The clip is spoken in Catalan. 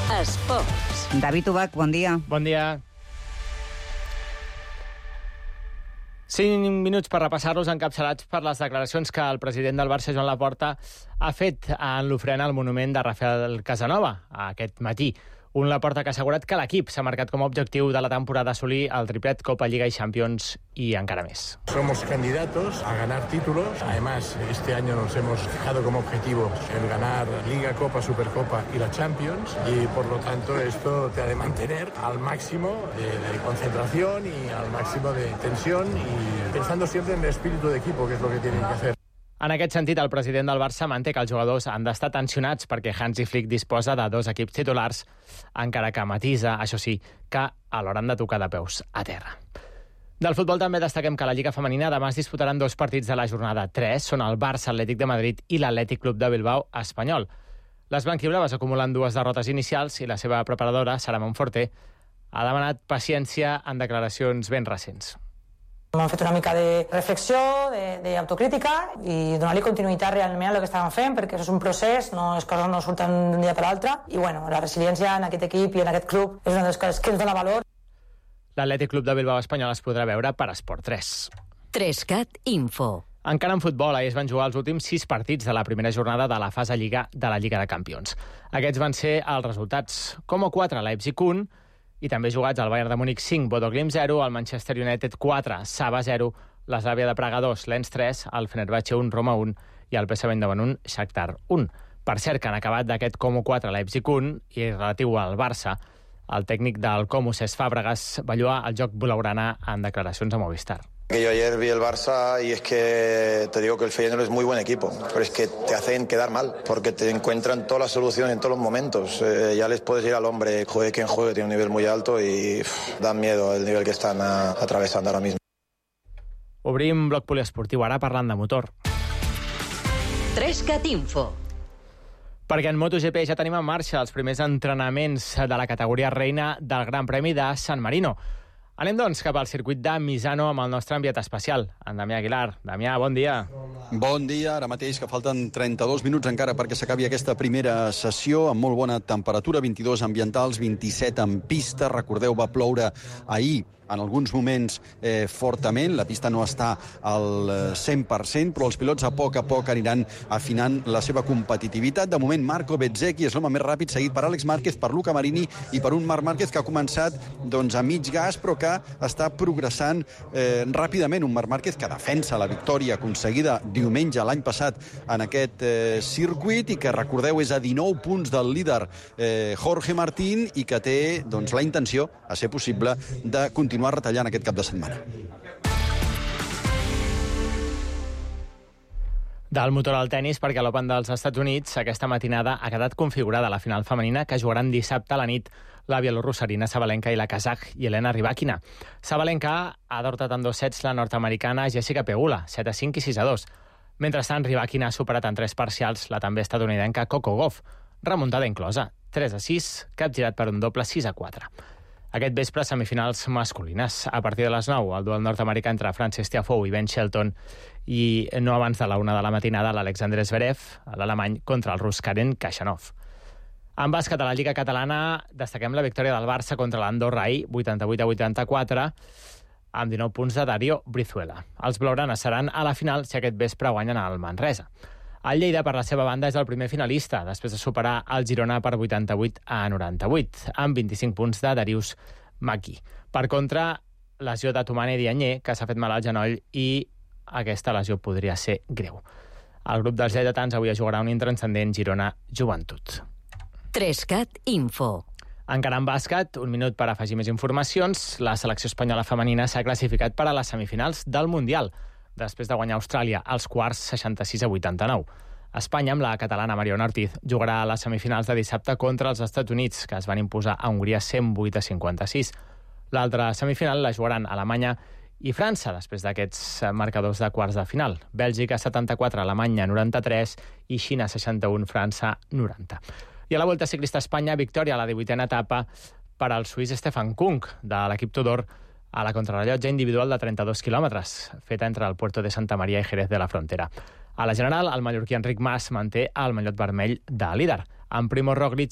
Esports. David Ubach, bon dia. Bon dia. 5 minuts per repassar-los, encapçalats per les declaracions que el president del Barça, Joan Laporta, ha fet en l'ofrena al monument de Rafael Casanova aquest matí. Un Laporta que ha assegurat que l'equip s'ha marcat com a objectiu de la temporada assolir el triplet Copa, Lliga y Champions y encara més. Somos candidatos a ganar títulos. Además, este año nos hemos fijado como objetivo el ganar Liga, Copa, Supercopa y la Champions. Y por lo tanto esto te ha de mantener al máximo de concentración y al máximo de tensión y pensando siempre en el espíritu de equipo, que es lo que tienen que hacer. En aquest sentit, el president del Barça manté que els jugadors han d'estar tensionats perquè Hansi Flick disposa de 2 equips titulars, encara que matisa, això sí, que alhora han de tocar de peus a terra. Del futbol també destaquem que a la Lliga Femenina demà es disputaran 2 partits de la jornada 3. Són el Barça Atlètic de Madrid i l'Atlètic Club de Bilbao Espanyol. Les blanquiblaves acumulen 2 derrotes inicials i la seva preparadora, Sara Monforte, ha demanat paciència en declaracions ben recents. Hem fet una mica de reflexió, d'autocrítica i donar-li continuïtat realment a el que estàvem fent, perquè això és un procés, les coses no surten d'un dia per l'altre, i la resiliència en aquest equip i en aquest club és una de les coses que ens dona valor. L'Atlètic Club de Bilbao Espanyol es podrà veure per Esport 3. 3CAT Info. Encara en futbol, ahir es van jugar els últims 6 partits de la primera jornada de la fase Lliga de la Lliga de Campions. Aquests van ser els resultats: Como 4, Leipzig 1, i també jugats al Bayern de Múnich 5, Bodo Glimt 0, el Manchester United 4, Saba 0, l'Slavia de Praga 2, Lens 3, el Fenerbahce 1, Roma 1 i el PSV Eindhoven 1, Shakhtar 1. Per cert, que han acabat d'aquest Como 4, Leipzig 1, i relatiu al Barça, el tècnic del Como, Cesc Fàbregas, va lloar el joc blaugrana en declaracions a Movistar. Yo ayer vi el Barça y es que te digo que el Feyenoord es muy buen equipo, pero es que te hacen quedar mal, porque te encuentran todas las soluciones en todos los momentos. Ya les puedes ir al hombre, juegue quien juegue, tiene un nivel muy alto y dan miedo el nivel que están atravesando ahora mismo. Obrim bloc poliesportiu ara parlant de motor. 3CAT Info. Perquè en MotoGP ja tenim en marxa els primers entrenaments de la categoria reina del Gran Premi de San Marino. Anem, doncs, cap al circuit de Misano amb el nostre enviat especial, en Damià Aguilar. Damià, bon dia. Bon dia, ara mateix que falten 32 minuts encara perquè s'acabi aquesta primera sessió amb molt bona temperatura, 22 ambientals, 27 en pista. Recordeu, va ploure ahir en alguns moments fortament, la pista no està al 100%, però els pilots a poc aniran afinant la seva competitivitat. De moment, Marco Bezzecchi és l'home més ràpid, seguit per Àlex Márquez, per Luca Marini i per un Marc Márquez que ha començat a mig gas, però que està progressant ràpidament. Un Marc Márquez que defensa la victòria aconseguida diumenge l'any passat en aquest circuit i que, recordeu, és a 19 punts del líder Jorge Martín i que té la intenció, a ser possible, de continuar retallant aquest cap de setmana. Del motor al tennis, perquè l'Open dels Estats Units aquesta matinada ha quedat configurada la final femenina que jugaran dissabte a la nit la bielorrussa Aryna Sabalenka i la kazakh Yelena Rybakina. Sabalenka ha derrotat en 2 sets la nord-americana Jessica Pegula, 7-5 i 6-2. Mentrestant, Rybakina ha superat en 3 parcials la també estatunidenca Coco Gauff, remuntada inclosa, 3-6, capgirat per un doble 6-4. Aquest vespre, semifinals masculines. A partir de les 9, el duel nord-americà entre Frances Tiafoe i Ben Shelton i no abans de la 1 de la matinada l'Alexander Zverev, l'alemany, contra el rus Karen Khachanov. En bàsquet a la Lliga Catalana destaquem la victòria del Barça contra l'Andorra ahir, 88-84, amb 19 punts de Dario Brizuela. Els blaugranes seran a la final si aquest vespre guanyen al Manresa. El Lleida, per la seva banda, és el primer finalista, després de superar el Girona per 88-98, amb 25 punts de Darius Maki. Per contra, lesió de Toumani Diagne, que s'ha fet mal al genoll, i aquesta lesió podria ser greu. El grup dels lleidatans avui jugarà un intranscendent Girona-Joventut. 3CAT Info. Encara en bàsquet, un minut per afegir més informacions. La selecció espanyola femenina s'ha classificat per a les semifinals del Mundial, després de guanyar Austràlia als quarts 66-89. Espanya, amb la catalana Mariona Ortiz, jugarà a les semifinals de dissabte contra els Estats Units, que es van imposar a Hongria 108-56. L'altra semifinal la jugaran Alemanya i França, després d'aquests marcadors de quarts de final. Bèlgica 74, Alemanya 93 i Xina 61, França 90. I a la Volta Ciclista a Espanya, victòria a la 18a etapa per al suís Stefan Kung, de l'equip Tudor, a la contrarrellotge individual de 32 quilòmetres, feta entre el Puerto de Santa Maria i Jerez de la Frontera. A la general, el mallorquí Enric Mas manté el mallot vermell de líder. En Primož Roglic